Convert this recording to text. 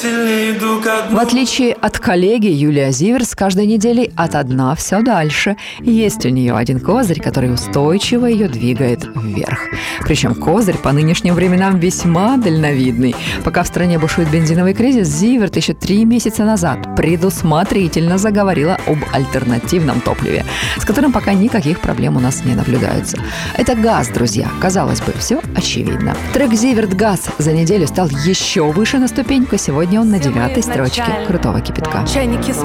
В отличие от коллеги, Юлия Зиверт с каждой неделей от дна все дальше. Есть у нее один козырь, который устойчиво ее двигает вверх. Причем козырь по нынешним временам весьма дальновидный. Пока в стране бушует бензиновый кризис, Зиверт еще 3 месяца назад предусмотрительно заговорила об альтернативном топливе, с которым пока никаких проблем у нас не наблюдается. Это газ, друзья. Казалось бы, все очевидно. Трек «Зиверт Газ» за неделю стал еще выше на ступеньку. Сегодня он на 9-й строчке крутого кипятка.